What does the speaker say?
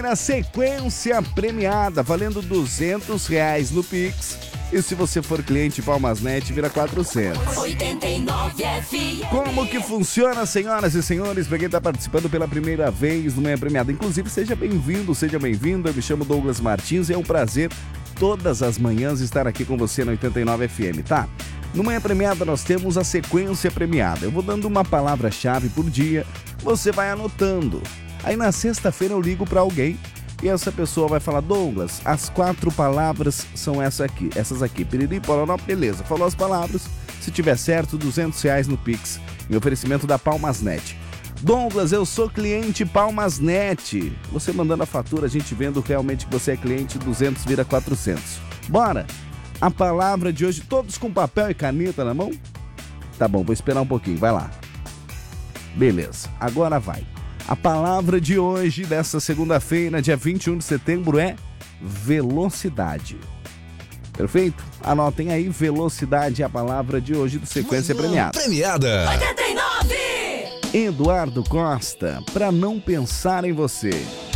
Na sequência premiada, valendo R$200 no Pix. E se você for cliente Palmasnet, vira 400. 89 FM. Como que funciona, senhoras e senhores? Pra quem tá participando pela primeira vez do Manhã Premiada. Inclusive, seja bem-vindo, seja bem-vinda. Eu me chamo Douglas Martins e é um prazer todas as manhãs estar aqui com você na 89 FM, tá? No Manhã Premiada nós temos a sequência premiada. Eu vou dando uma palavra-chave por dia, você vai anotando. Aí na sexta-feira eu ligo para alguém e essa pessoa vai falar: Douglas, as 4 palavras são essas aqui. Piriri, pororó, beleza. Falou as palavras. Se tiver certo, R$200 no Pix. Em oferecimento da Palmasnet. Douglas, eu sou cliente Palmasnet. Você mandando a fatura, a gente vendo realmente que você é cliente, 200 vira 400. Bora! A palavra de hoje, todos com papel e caneta na mão? Tá bom, vou esperar um pouquinho, vai lá. Beleza, agora vai. A palavra de hoje, dessa segunda-feira, dia 21 de setembro, é velocidade. Perfeito? Anotem aí, velocidade é a palavra de hoje do Sequência Premiada. 89! Eduardo Costa, pra não pensar em você.